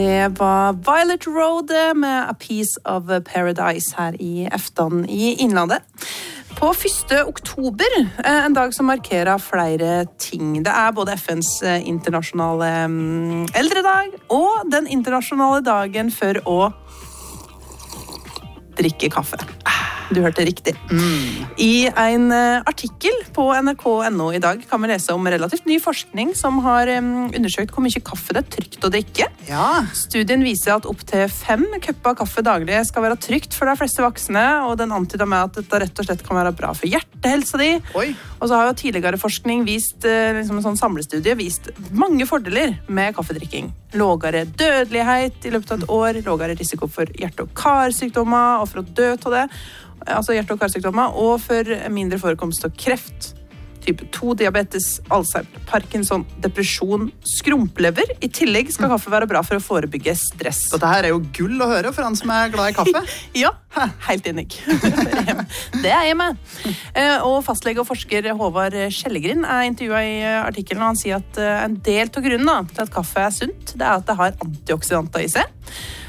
Det var Violet Road med A Piece of Paradise her i Eftan i Innlandet. På 1. oktober, en dag som markerer flere ting. Det er både FNs internasjonale eldredag og den internasjonale dagen for å drikke kaffe. Du hørte riktig. I en artikkel på nrk.no i dag kan vi lese om relativt ny forskning som har undersøkt hvor mye kaffe det er trygt å drikke. Ja. Studien viser at opp til 5 kupper kaffe daglig skal være trygt for de fleste voksne, og den antyder med at dette rett og slett kan være bra for hjertehelsa di. Oi. Og så har jo tidligere forskning vist, liksom en sånn samlestudie, vist mange fordeler med kaffedrikking. Lågere dødelighet i løpet av et år, lågere risiko for hjerte- og karsykdommer og for å dø av det. Altså hjerte- og karsykdommer, og for mindre forekomst av kreft, type 2, diabetes, Alzheimer, Parkinson, depresjon, skrumplever. I tillegg skal kaffe være bra for å forebygge stress. Dette her er jo gull å høre for han som er glad i kaffe. Ja, helt enig. Det er jeg med. Og fastlege og forsker Håvard Skjellegrin er intervjuet i artikkelen, og han sier at en del av grunnen til at kaffe er sunt, det er at det har antioksidanter i seg.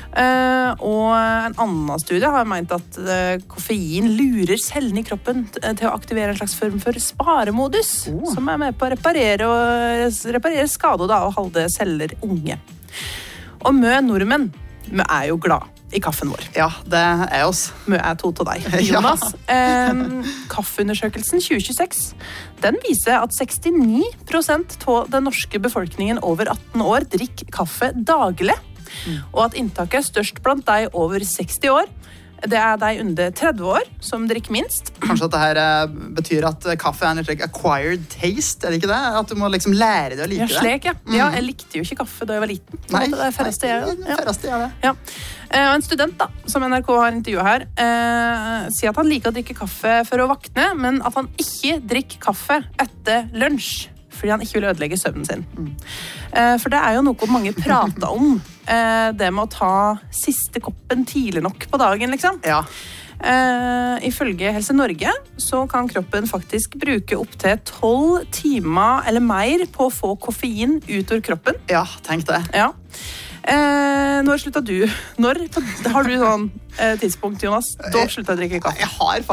Og en annen studie har ment at koffein lurer cellene i kroppen til å aktivere en slags form for sparemodus, som er med på å reparere skader og holde celler unge. Og mø nordmenn, vi er jo glad i kaffen vår. Ja, det er oss. Vi er to til deg, Jonas. Kaffeundersøkelsen 2026, den viser at 69% av den norske befolkningen over 18 år drikker kaffe daglig. Og at inntaket er størst blant de over 60 år. Det er de under 30 år som drikker minst. Kanskje at det her betyr at kaffe er en slik acquired taste, er det ikke det? At du må liksom lære deg å like det. Ja, slik, ja. Ja, jeg likte jo ikke kaffe da jeg var liten. Nei, det er færreste jeg gjør. Ja. Færreste gjør det. Ja. Og en student da, som NRK har intervjuet her, sier at han liker å drikke kaffe for å vakne, men at han ikke drikker kaffe etter lunsj, fordi han ikke vil ødelegge søvnen sin. For det er jo noe mange prater om, det med å ta siste koppen tidlig nok på dagen, liksom. Ja. Ifølge Helse Norge så kan kroppen faktisk bruke opp til 12 timer eller mer på å få koffein ut av kroppen. Ja, tenk det. Ja. Når sluttet du? Har du sånn tidspunkt, Jonas? Da sluttet jeg å drikke kaffe. Jeg har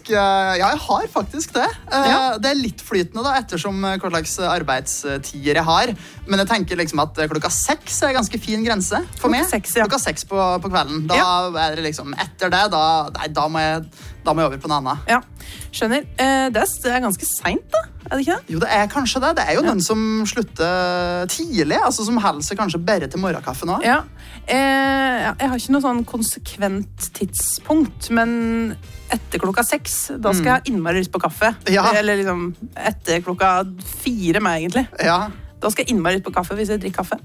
faktisk det. Det er litt flytende da, ettersom hva slags arbeidstider jeg har. Men jeg tenker liksom at 6 er en ganske fin grense for meg. 6, ja. 6 på kvelden. Da er det liksom, etter det, da må jeg over på noe annet. Ja, skjønner. Det er ganske sent da, er det ikke det? Jo, det er kanskje det. Det er jo noen som slutter tidlig, altså som holder seg kanskje bare til morgenkaffe nå. Ja, jeg har ikke noe sånn konsekvent tidspunkt, men etter 6, da skal jeg ha innmari lyst på kaffe. Ja. Eller liksom etter 4 med egentlig. Ja. Da skal jeg innmari lyst på kaffe hvis jeg drikker kaffe.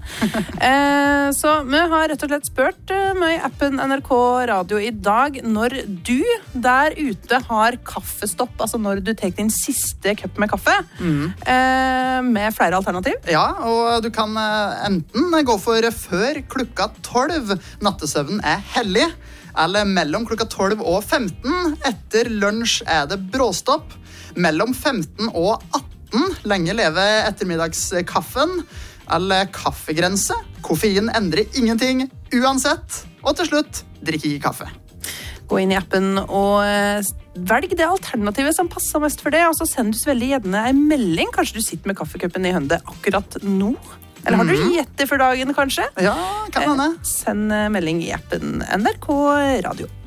Så vi har rett og slett spurt med i appen NRK Radio i dag når du der ute har kaffestopp, altså når du tar din siste cup med kaffe, med flere alternativ. Ja, og du kan enten gå for før 12, nattesøvnen er hellig, eller mellom 12 og 15, etter lunsj er det bråstopp, mellom 15 og 18, lenge leve ettermiddagskaffen, eller kaffegrense. Koffein endrer ingenting uansett. Og til slutt, drikk ikke kaffe. Gå inn i appen og velg det alternativet som passer mest for det, og så send du veldig gjerne en melding. Kanskje du sitter med kaffekuppen i hånda akkurat nå. Eller har du gitt det for dagen, kanskje? Ja, kan hende. Send melding i appen NRK Radio.